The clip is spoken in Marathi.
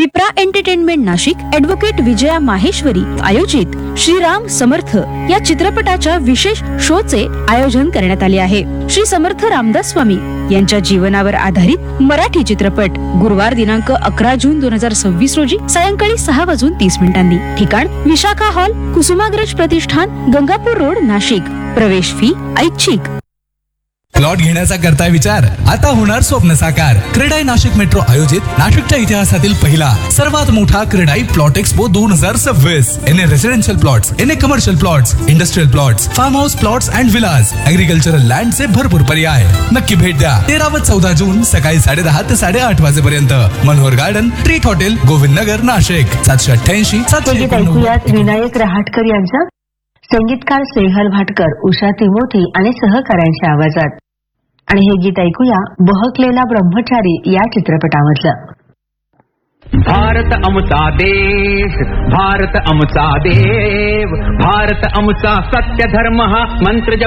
विप्रा एंटरटेनमेंट नाशिक ॲडव्होकेट विजया माहेश्वरी आयोजित श्रीराम समर्थ या चित्रपटाच्या विशेष शोचे आयोजन करण्यात आले आहे. श्री समर्थ रामदास स्वामी यांच्या जीवनावर आधारित मराठी चित्रपट गुरुवार दिनांक 11 जून 2026 रोजी सायंकाळी 6:30 ठिकाण विशाखा हॉल, कुसुमाग्रज प्रतिष्ठान, गंगापूर रोड, नाशिक. प्रवेश फी ऐच्छिक. प्लॉट घेण्याचा करताय विचार? आता होणार स्वप्न साकार. क्रेडाई नाशिक मेट्रो आयोजित नाशिकच्या इतिहासातील पहिला सर्वात मोठा क्रेडाई प्लॉट एक्सपो 2026. एने रेसिडेन्शियल प्लॉट्स, एने commercial plots, industrial plots, form house plots and Vilas, agricultural land चे भरपूर पर्याय. नक्की भेट द्या. 13 व 14 जून सकाळी 10:30 ते 8:30 वाजेपर्यंत. Manohar garden, treat hotel, Govind Nagar, Nashik. 788 789. Vinayak Rahatkar यांचा संगीतकार स्नेहल भाटकर, उषा तिमोथी आणि सहकाऱ्यांच्या आवाजात. आणि हे गीत ऐकूया बहकलेला ब्रह्मचारी या चित्रपटामधलं. भारत आमचा देश, भारत आमचा देव, भारत आमचा सत्य धर्म हा मंत्र